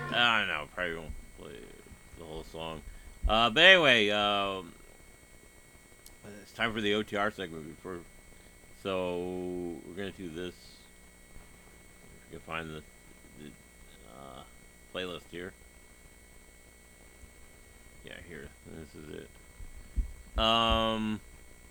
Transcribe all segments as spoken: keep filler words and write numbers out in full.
I don't know, probably won't play the whole song. Uh, but anyway, um, it's time for the O T R segment. Before, so we're gonna do this. If you can find the, the uh, playlist here. Yeah, here. This is it. Um.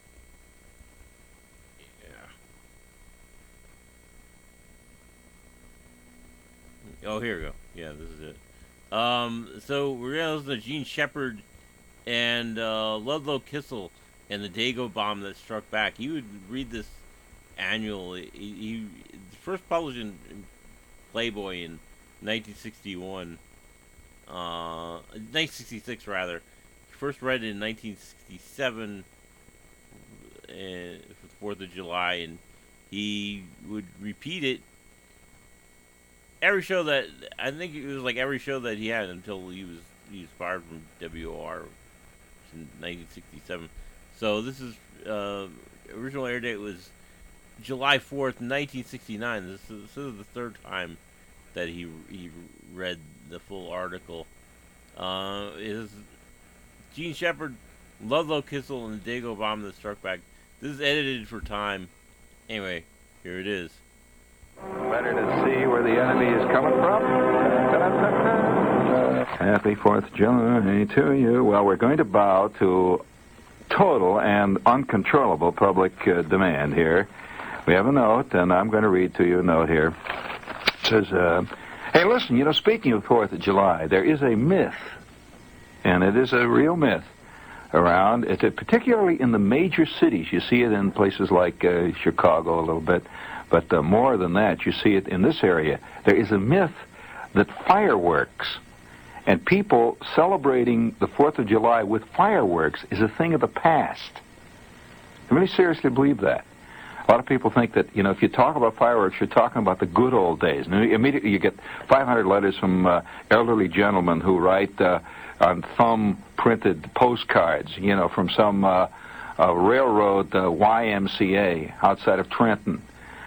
Yeah. Oh, here we go. Yeah, this is it. Um. So we're gonna listen to Gene Shepard and uh, Ludlow Kissel and the Dago bomb that struck back. He would read this annually. He, he first published in, in Playboy in nineteen sixty-one. Uh, nineteen sixty-six rather. He first read it in nineteen sixty-seven uh, for the Fourth of July, and he would repeat it every show that I think it was like every show that he had until he was he was fired from W O R in nineteen sixty-seven. So this is uh, original air date was July fourth, nineteen sixty-nine. This is, this is the third time that he he read the full article. Uh, is Gene Shepard, Ludlow Kissel, and the Dago bomb that struck back. This is edited for time. Anyway, here it is. Better to see where the enemy is coming from. Happy fourth of July to you. Well, we're going to bow to total and uncontrollable public uh, demand here. We have a note, and I'm going to read to you a note here. It says, uh, hey, listen, you know, speaking of fourth of July, there is a myth, and it is a real myth, around, it, particularly in the major cities. You see it in places like uh, Chicago a little bit, but uh, more than that, you see it in this area. There is a myth that fireworks and people celebrating the fourth of July with fireworks is a thing of the past. I really seriously believe that. A lot of people think that, you know, if you talk about fireworks, you're talking about the good old days. And immediately you get five hundred letters from uh, elderly gentlemen who write uh, on thumb-printed postcards, you know, from some uh, uh, railroad uh, Y M C A outside of Trenton.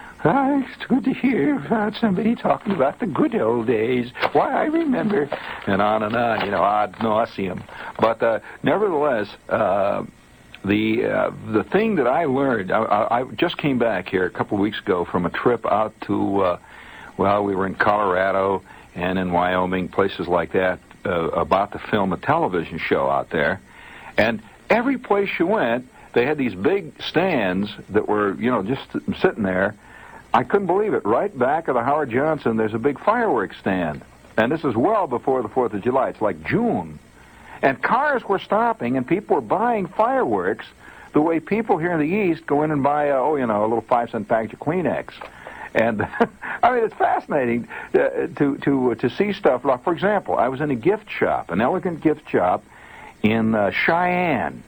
Ah, it's good to hear about somebody talking about the good old days. Why, I remember. And on and on, you know, ad nauseum. But uh, nevertheless, uh, the uh, the thing that I learned, I, I just came back here a couple of weeks ago from a trip out to, uh, well, we were in Colorado and in Wyoming, places like that, uh, about to film a television show out there. And every place you went, they had these big stands that were, you know, just sitting there. I couldn't believe it. Right back of the Howard Johnson, there's a big fireworks stand. And this is well before the fourth of July. It's like June. And cars were stopping, and people were buying fireworks the way people here in the East go in and buy, uh, oh, you know, a little five-cent package of Kleenex. And, I mean, it's fascinating uh, to, to, uh, to see stuff. Like, for example, I was in a gift shop, an elegant gift shop in uh, Cheyenne.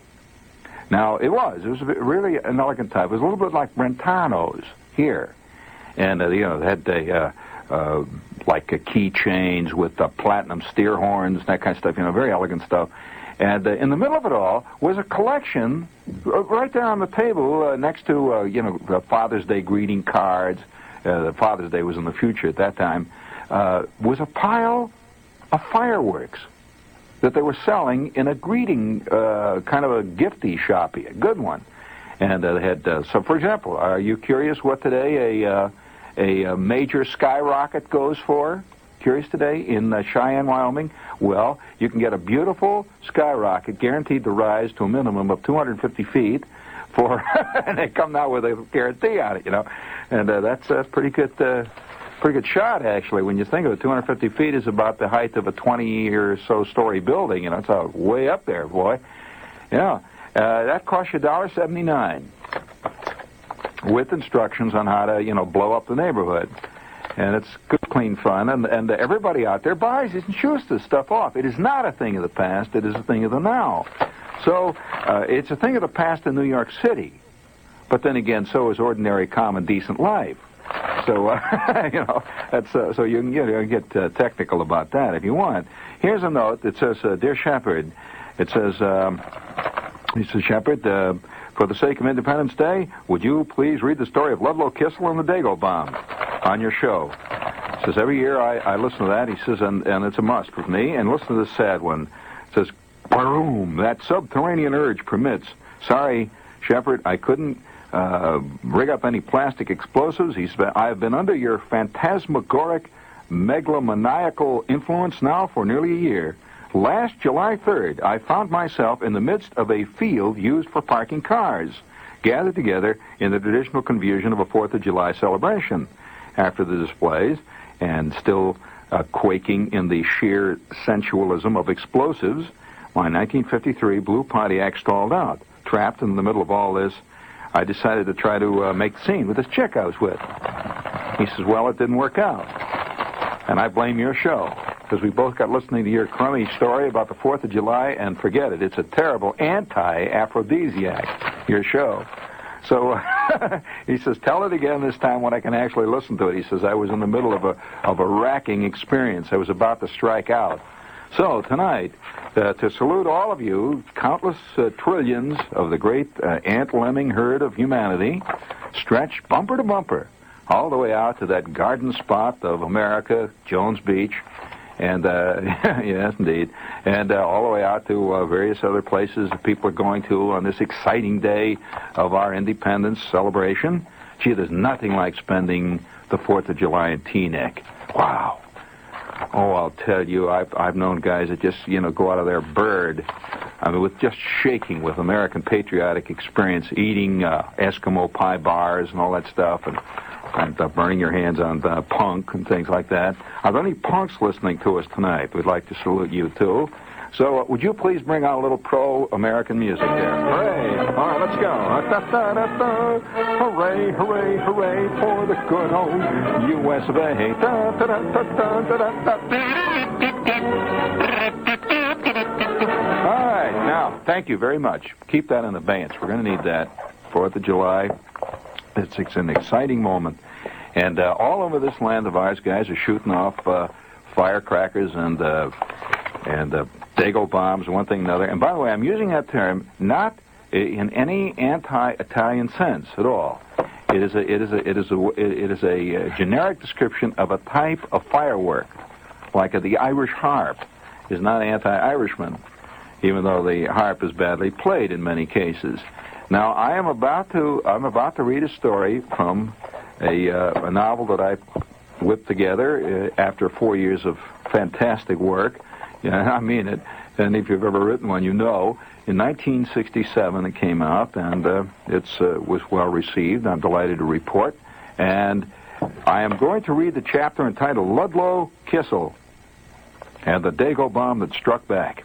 Now, it was. It was really an elegant type. It was a little bit like Brentano's here. And, uh, you know, they had the, uh, uh, like uh, keychains with uh, platinum steer horns, that kind of stuff, you know, very elegant stuff. And uh, in the middle of it all was a collection uh, right there on the table uh, next to, uh, you know, the Father's Day greeting cards. Uh, the Father's Day was in the future at that time. Uh, was a pile of fireworks that they were selling in a greeting, uh, kind of a gifty shoppy, a good one. And uh, they had, uh, so for example, are you curious what today a... Uh, A, a major skyrocket goes for? Curious today in uh, Cheyenne, Wyoming? Well, you can get a beautiful skyrocket guaranteed to rise to a minimum of two hundred fifty feet for, and they come out with a guarantee on it, you know. And uh, that's a pretty good, uh, pretty good shot, actually. When you think of it, two hundred fifty feet is about the height of a twenty or so story building, you know. It's uh, way up there, boy. Yeah. Uh, that costs you one dollar seventy-nine. With instructions on how to, you know, blow up the neighborhood. And it's good, clean fun, and, and everybody out there buys it and shoots this stuff off. It is not a thing of the past, it is a thing of the now. So, uh, it's a thing of the past in New York City. But then again, so is ordinary, common, decent life. So, uh, you know, that's, uh, so you can get, uh, get uh, technical about that if you want. Here's a note that says, uh, Dear Shepard, it says, um, it says, Shepard, uh, for the sake of Independence Day, would you please read the story of Ludlow Kissel and the Dago bomb on your show? says, every year I, I listen to that. He says, and, and it's a must with me. And listen to this sad one. It says, boom, that subterranean urge permits. Sorry, Shepard, I couldn't uh, rig up any plastic explosives. He's been, I've been under your phantasmagoric, megalomaniacal influence now for nearly a year. Last July third, I found myself in the midst of a field used for parking cars, gathered together in the traditional confusion of a fourth of July celebration. After the displays, and still uh, quaking in the sheer sensualism of explosives, my nineteen fifty-three blue Pontiac stalled out. Trapped in the middle of all this, I decided to try to uh, make the scene with this chick I was with. He says, well, it didn't work out. And I blame your show, because we both got listening to your crummy story about the fourth of July, and forget it. It's a terrible anti-aphrodisiac, your show. So uh, he says, tell it again this time when I can actually listen to it. He says, I was in the middle of a of a racking experience. I was about to strike out. So tonight, uh, to salute all of you, countless uh, trillions of the great uh, ant-lemming herd of humanity, stretched bumper to bumper, all the way out to that garden spot of America, Jones Beach, and, uh, yes, indeed, and uh, all the way out to uh, various other places that people are going to on this exciting day of our independence celebration. Gee, there's nothing like spending the fourth of July in Teaneck. Wow. Oh, I'll tell you, I've, I've known guys that just, you know, go out of their bird, I mean, with just shaking with American patriotic experience, eating uh, Eskimo pie bars and all that stuff, and and uh, burning your hands on uh, punk and things like that. Are there any punks listening to us tonight? We'd like to salute you, too. So uh, would you please bring out a little pro-American music there? Hooray! All right, let's go. Da-da-da-da. Hooray, hooray, hooray for the good old U S of A. Da-da-da-da-da-da-da. All right, now, thank you very much. Keep that in abeyance. We're going to need that. fourth of July. It's, it's an exciting moment. And uh, all over this land of ours, guys are shooting off uh, firecrackers and uh, and uh, Dago bombs, one thing and another. And by the way, I'm using that term not in any anti-Italian sense at all. It is a it is a it is a it is a uh, generic description of a type of firework, like uh, the Irish harp is not anti-Irishman, even though the harp is badly played in many cases. Now, I am about to I'm about to read a story from a uh, a novel that I whipped together uh, after four years of fantastic work. Yeah, I mean it. And if you've ever written one, you know. In nineteen sixty-seven, it came out, and uh, it uh, was well received. I'm delighted to report. And I am going to read the chapter entitled Ludlow Kissel and the Dago Bomb That Struck Back.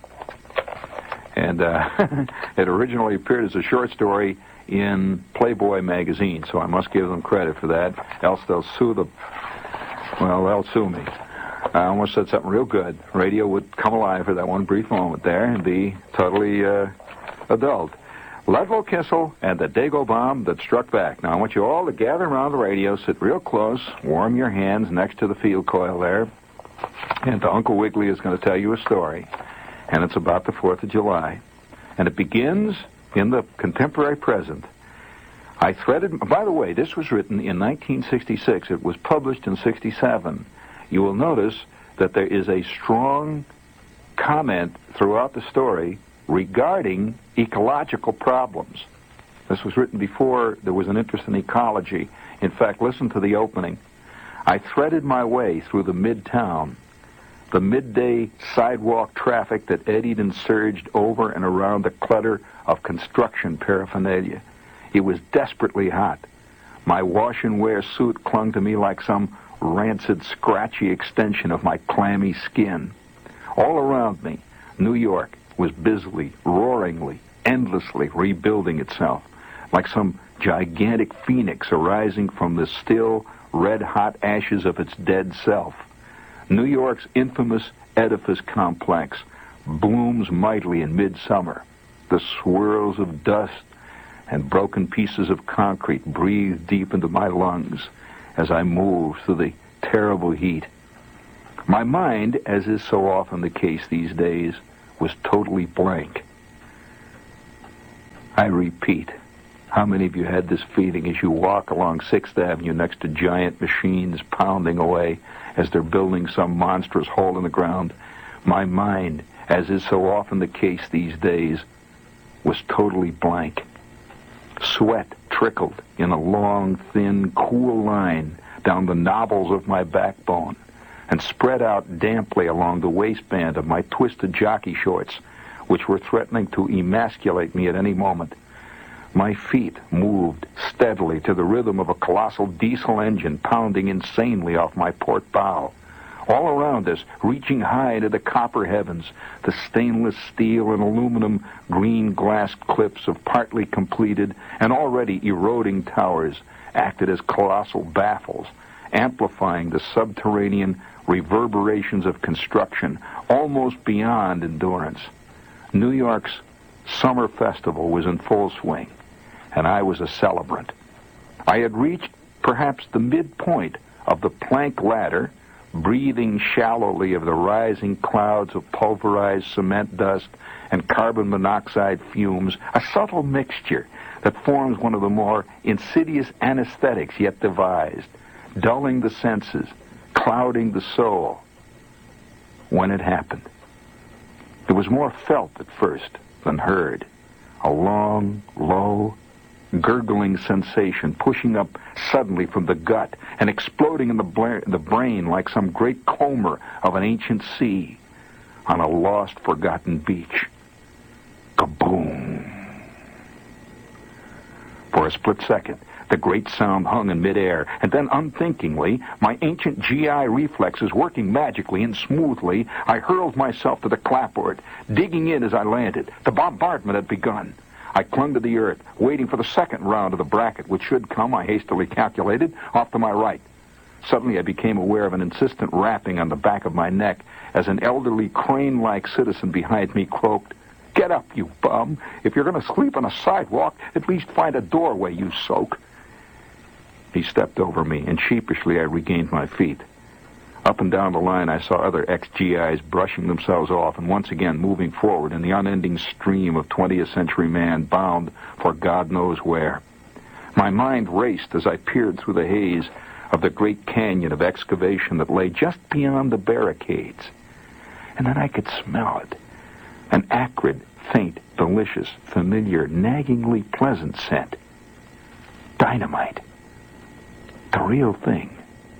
And uh, it originally appeared as a short story in Playboy magazine, so I must give them credit for that, else they'll sue the... Well, they'll sue me. I almost said something real good. Radio would come alive for that one brief moment there and be totally uh, adult. Ludlow Kissel and the Dago Bomb That Struck Back. Now, I want you all to gather around the radio, sit real close, warm your hands next to the field coil there, and Uncle Wiggily is going to tell you a story. And it's about the fourth of July. And it begins in the contemporary present. I threaded... By the way, this was written in nineteen sixty-six. It was published in sixty-seven. You will notice that there is a strong comment throughout the story regarding ecological problems. This was written before there was an interest in ecology. In fact, listen to the opening. I threaded my way through the midtown, the midday sidewalk traffic that eddied and surged over and around the clutter of construction paraphernalia. It was desperately hot. My wash-and-wear suit clung to me like some rancid, scratchy extension of my clammy skin. All around me, New York was busily, roaringly, endlessly rebuilding itself, like some gigantic phoenix arising from the still, red-hot ashes of its dead self. New York's infamous edifice complex blooms mightily in midsummer. The swirls of dust and broken pieces of concrete breathe deep into my lungs as I move through the terrible heat. My mind, as is so often the case these days, was totally blank. I repeat, How many of you had this feeling as you walk along sixth Avenue next to giant machines pounding away as they're building some monstrous hole in the ground? My mind, as is so often the case these days, was totally blank. Sweat trickled in a long, thin, cool line down the knobbles of my backbone and spread out damply along the waistband of my twisted jockey shorts, which were threatening to emasculate me at any moment. My feet moved steadily to the rhythm of a colossal diesel engine pounding insanely off my port bow. All around us, reaching high to the copper heavens, the stainless steel and aluminum green glass cliffs of partly completed and already eroding towers acted as colossal baffles, amplifying the subterranean reverberations of construction almost beyond endurance. New York's summer festival was in full swing, and I was a celebrant. I had reached perhaps the midpoint of the plank ladder, breathing shallowly of the rising clouds of pulverized cement dust and carbon monoxide fumes, a subtle mixture that forms one of the more insidious anesthetics yet devised, dulling the senses, clouding the soul. When it happened, it was more felt at first than heard. A long, low, gurgling sensation pushing up suddenly from the gut and exploding in the, bla- the brain like some great comber of an ancient sea on a lost, forgotten beach. Kaboom! For a split second, the great sound hung in midair, and then unthinkingly, my ancient G I reflexes working magically and smoothly, I hurled myself to the clapboard, digging in as I landed. The bombardment had begun. I clung to the earth, waiting for the second round of the bracket, which should come, I hastily calculated, off to my right. Suddenly I became aware of an insistent rapping on the back of my neck as an elderly crane-like citizen behind me croaked, "Get up, you bum. If you're going to sleep on a sidewalk, at least find a doorway, you soak." He stepped over me, and sheepishly I regained my feet. Up and down the line, I saw other ex-G Is brushing themselves off and once again moving forward in the unending stream of twentieth century man bound for God knows where. My mind raced as I peered through the haze of the great canyon of excavation that lay just beyond the barricades. And then I could smell it. An acrid, faint, delicious, familiar, naggingly pleasant scent. Dynamite. The real thing.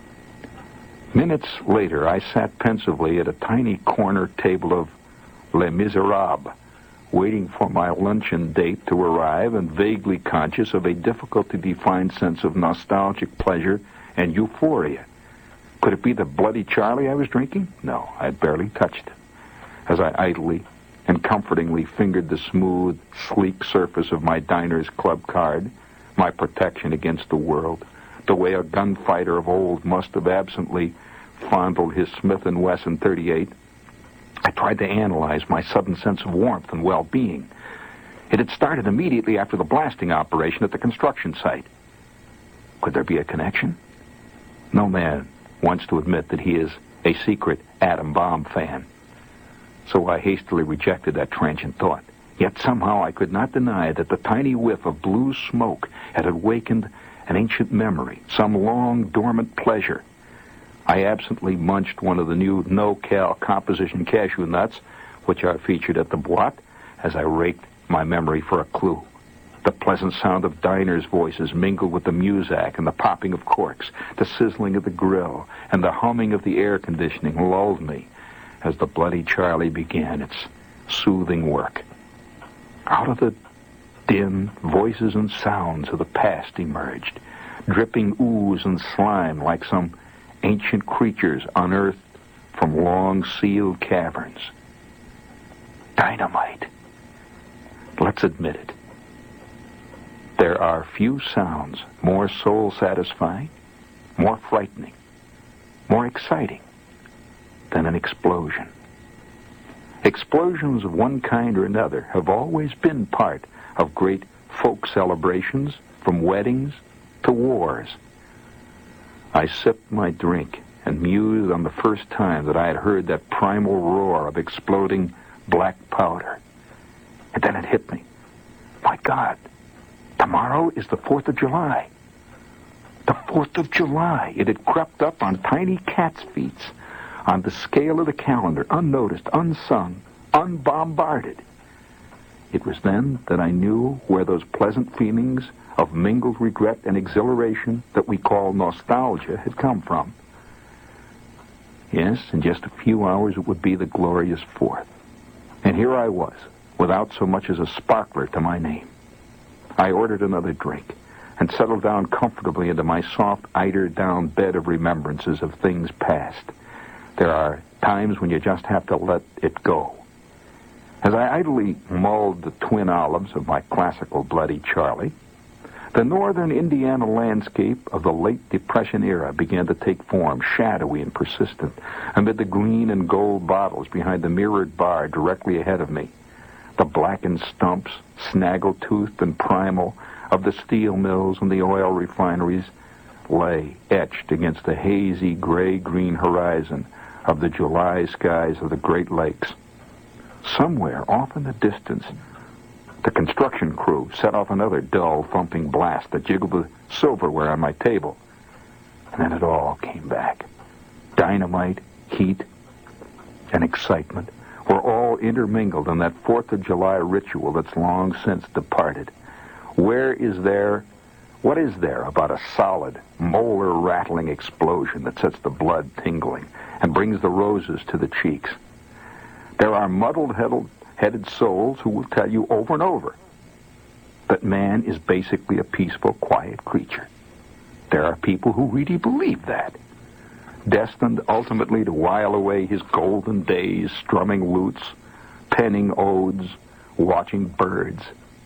Minutes later, I sat pensively at a tiny corner table of Les Miserables, waiting for my luncheon date to arrive and vaguely conscious of a difficult-to-define sense of nostalgic pleasure and euphoria. Could it be the Bloody Charlie I was drinking? No, I had barely touched it. As I idly and comfortingly fingered the smooth, sleek surface of my diner's club card, my protection against the world, the way a gunfighter of old must have absently fondled his Smith and Wesson thirty-eight, I tried to analyze my sudden sense of warmth and well-being. It had started immediately after the blasting operation at the construction site. Could there be a connection? No man wants to admit that he is a secret atom bomb fan. So I hastily rejected that transient thought. Yet somehow I could not deny that the tiny whiff of blue smoke had awakened an ancient memory, some long, dormant pleasure. I absently munched one of the new no-cal composition cashew nuts, which are featured at the Boîte, as I raked my memory for a clue. The pleasant sound of diners' voices mingled with the muzak and the popping of corks, the sizzling of the grill, and the humming of the air conditioning lulled me as the Bloody Charlie began its soothing work. Out of the dim voices and sounds of the past emerged, dripping ooze and slime like some ancient creatures unearthed from long-sealed caverns. Dynamite. Let's admit it. There are few sounds more soul-satisfying, more frightening, more exciting than an explosion. Explosions of one kind or another have always been part of great folk celebrations, from weddings to wars. I sipped my drink and mused on the first time that I had heard that primal roar of exploding black powder. And then it hit me. My God, Tomorrow is the fourth of July. The fourth of July. It had crept up on tiny cat's feet on the scale of the calendar, unnoticed, unsung, unbombarded. It was then that I knew where those pleasant feelings of mingled regret and exhilaration that we call nostalgia had come from. Yes, in just a few hours it would be the glorious fourth. And here I was, without so much as a sparkler to my name. I ordered another drink and settled down comfortably into my soft, eider-down bed of remembrances of things past. There are times when you just have to let it go. As I idly mulled the twin olives of my classical Bloody Charlie, the northern Indiana landscape of the late Depression era began to take form, shadowy and persistent, amid the green and gold bottles behind the mirrored bar directly ahead of me. The blackened stumps, snaggle-toothed and primal, of the steel mills and the oil refineries lay etched against the hazy gray-green horizon of the July skies of the Great Lakes. Somewhere off in the distance, the construction crew set off another dull, thumping blast that jiggled the silverware on my table. And then it all came back. Dynamite, heat, and excitement were all intermingled in that fourth of July ritual that's long since departed. Where is there, what is there about a solid, molar-rattling explosion that sets the blood tingling and brings the roses to the cheeks? There are muddled-headed souls who will tell you over and over that man is basically a peaceful, quiet creature. There are people who really believe that, destined ultimately to while away his golden days strumming lutes, penning odes, watching birds.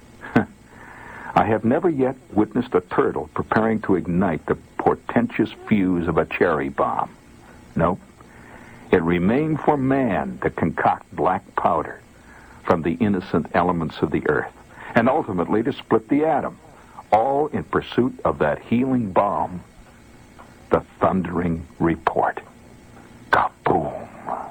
I have never yet witnessed a turtle preparing to ignite the portentous fuse of a cherry bomb. Nope. It remained for man to concoct black powder from the innocent elements of the earth, and ultimately to split the atom, all in pursuit of that healing bomb, the thundering report. Kaboom!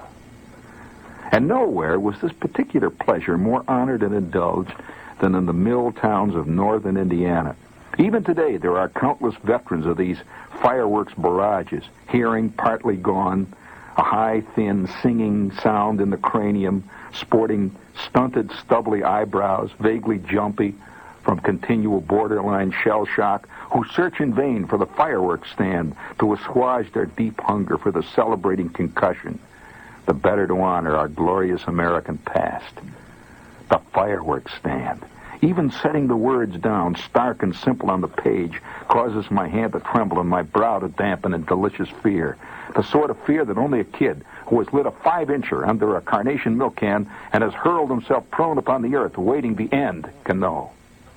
And nowhere was this particular pleasure more honored and indulged than in the mill towns of northern Indiana. Even today, there are countless veterans of these fireworks barrages, hearing partly gone, a high, thin, singing sound in the cranium, sporting stunted, stubbly eyebrows, vaguely jumpy from continual borderline shell shock, who search in vain for the fireworks stand to assuage their deep hunger for the celebrating concussion, the better to honor our glorious American past. The fireworks stand. Even setting the words down, stark and simple on the page, causes my hand to tremble and my brow to dampen in delicious fear. The sort of fear that only a kid who has lit a five-incher under a carnation milk can and has hurled himself prone upon the earth, awaiting the end, can know.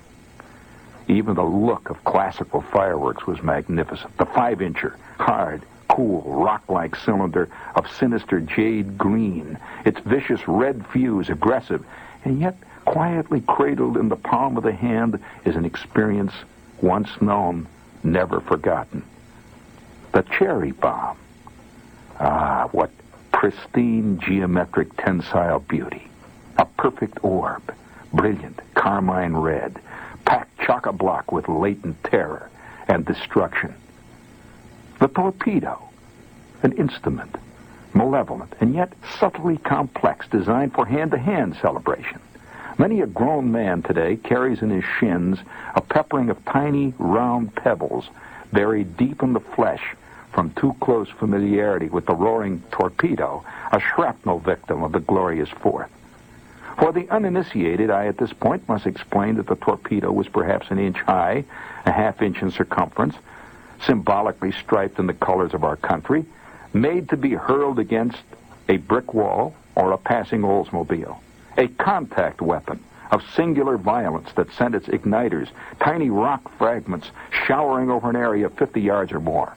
Even the look of classical fireworks was magnificent. The five-incher, hard, cool, rock-like cylinder of sinister jade green, its vicious red fuse aggressive, and yet quietly cradled in the palm of the hand, is an experience once known, never forgotten. The cherry bomb. Ah, what pristine geometric tensile beauty. A perfect orb, brilliant carmine red, packed chock-a-block with latent terror and destruction. The torpedo, an instrument, malevolent and yet subtly complex, designed for hand-to-hand celebration. Many a grown man today carries in his shins a peppering of tiny, round pebbles buried deep in the flesh from too close familiarity with the roaring torpedo, a shrapnel victim of the glorious fourth. For the uninitiated, I at this point must explain that the torpedo was perhaps an inch high, a half inch in circumference, symbolically striped in the colors of our country, made to be hurled against a brick wall or a passing Oldsmobile. A contact weapon of singular violence that sent its igniters, tiny rock fragments, showering over an area of fifty yards or more.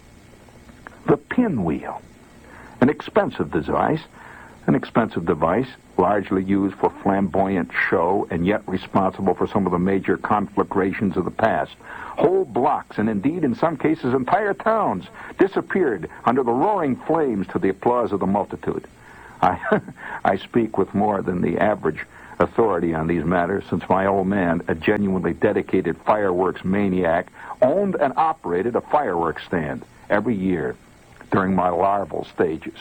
The pinwheel, an expensive device, an expensive device largely used for flamboyant show and yet responsible for some of the major conflagrations of the past. Whole blocks, and indeed in some cases entire towns, disappeared under the roaring flames to the applause of the multitude. I, I speak with more than the average authority on these matters since my old man, a genuinely dedicated fireworks maniac, owned and operated a fireworks stand every year during my larval stages.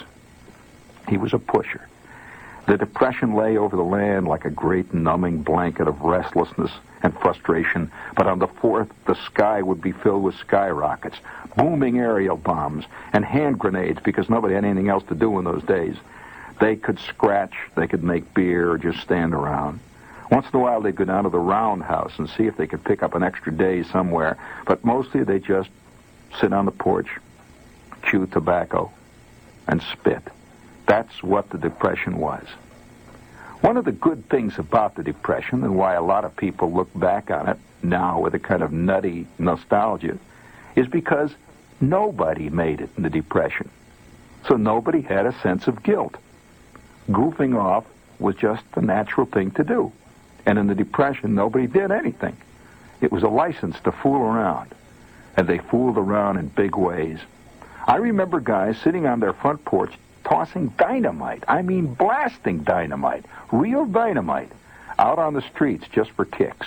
He was a pusher. The Depression lay over the land like a great numbing blanket of restlessness and frustration, but on the fourth, the sky would be filled with skyrockets, booming aerial bombs, and hand grenades because nobody had anything else to do in those days. They could scratch, they could make beer, or just stand around. Once in a while, they'd go down to the roundhouse and see if they could pick up an extra day somewhere, but mostly they just sit on the porch, chew tobacco, and spit. That's what the Depression was. One of the good things about the Depression, and why a lot of people look back on it now with a kind of nutty nostalgia, is because nobody made it in the Depression. So nobody had a sense of guilt. Goofing off was just the natural thing to do. And in the Depression, nobody did anything. It was a license to fool around. And they fooled around in big ways. I remember guys sitting on their front porch tossing dynamite. I mean blasting dynamite. Real dynamite. Out on the streets just for kicks.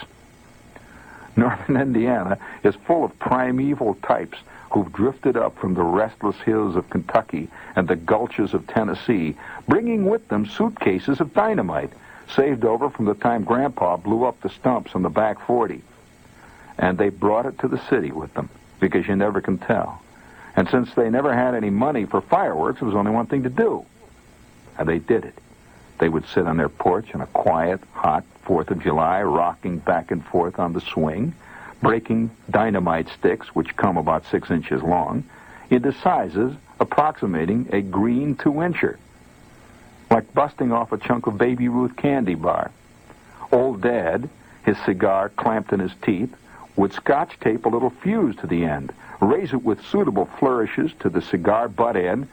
Northern Indiana is full of primeval types who've drifted up from the restless hills of Kentucky and the gulches of Tennessee, bringing with them suitcases of dynamite, saved over from the time Grandpa blew up the stumps on the back forty. And they brought it to the city with them, because you never can tell. And since they never had any money for fireworks, there was only one thing to do. And they did it. They would sit on their porch on a quiet, hot fourth of July, rocking back and forth on the swing, breaking dynamite sticks, which come about six inches long, into sizes approximating a green two-incher, like busting off a chunk of Baby Ruth candy bar. Old Dad, his cigar clamped in his teeth, would scotch tape a little fuse to the end, raise it with suitable flourishes to the cigar butt end,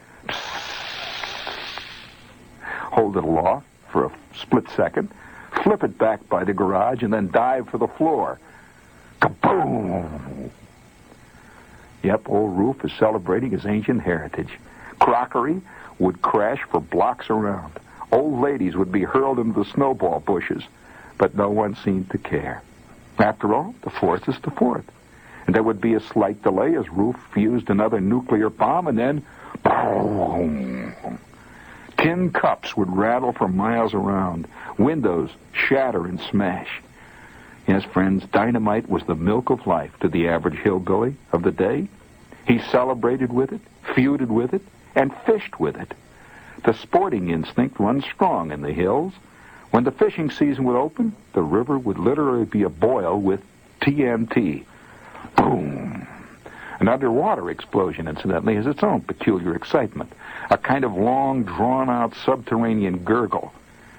hold it aloft for a split second, flip it back by the garage, and then dive for the floor. Kaboom! Yep, old Roof is celebrating his ancient heritage. Crockery would crash for blocks around. Old ladies would be hurled into the snowball bushes, but no one seemed to care. After all, the fourth is the fourth. And there would be a slight delay as Roof fused another nuclear bomb, and then boom! Tin cups would rattle for miles around. Windows shatter and smash. Yes, friends, dynamite was the milk of life to the average hillbilly of the day. He celebrated with it, feuded with it, and fished with it. The sporting instinct runs strong in the hills. When the fishing season would open, the river would literally be aboil with T N T. Boom! An underwater explosion, incidentally, has its own peculiar excitement. A kind of long, drawn-out subterranean gurgle.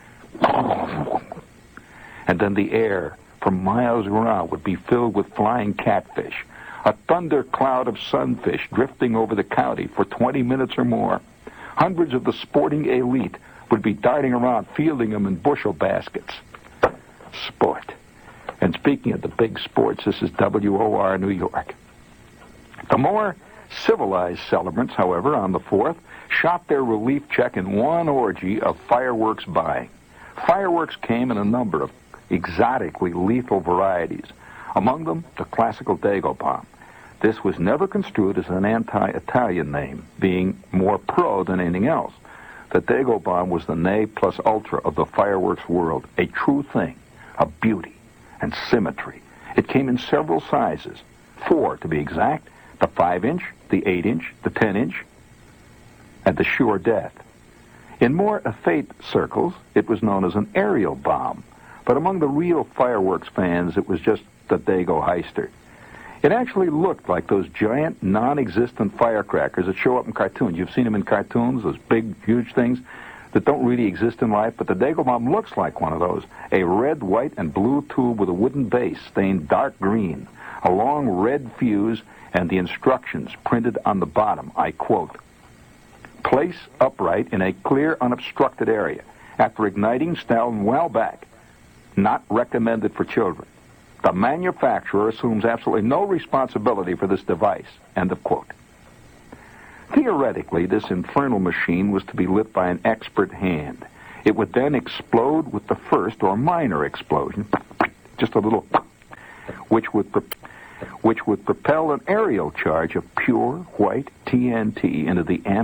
And then the air for miles around would be filled with flying catfish. A thunder cloud of sunfish drifting over the county for twenty minutes or more. Hundreds of the sporting elite would be darting around, fielding them in bushel baskets. Sport. And speaking of the big sports, this is W O R New York. The more civilized celebrants, however, on the fourth, shot their relief check in one orgy of fireworks buying. Fireworks came in a number of exotically lethal varieties. Among them, the classical Dago bomb. This was never construed as an anti-Italian name, being more pro than anything else. The Dago bomb was the ne plus ultra of the fireworks world, a true thing, a beauty and symmetry. It came in several sizes, four to be exact, the five-inch, the eight-inch, the ten-inch, and the sure death. In more effete circles, it was known as an aerial bomb, but among the real fireworks fans, it was just the Dago Heister. It actually looked like those giant, non-existent firecrackers that show up in cartoons. You've seen them in cartoons, those big, huge things that don't really exist in life, but the Dago bomb looks like one of those. A red, white, and blue tube with a wooden base stained dark green, a long red fuse, and the instructions printed on the bottom. I quote, "Place upright in a clear, unobstructed area. After igniting, stand well back. Not recommended for children. The manufacturer assumes absolutely no responsibility for this device." End of quote. Theoretically, this infernal machine was to be lit by an expert hand. It would then explode with the first or minor explosion, just a little, which would pro- which would propel an aerial charge of pure white T N T into the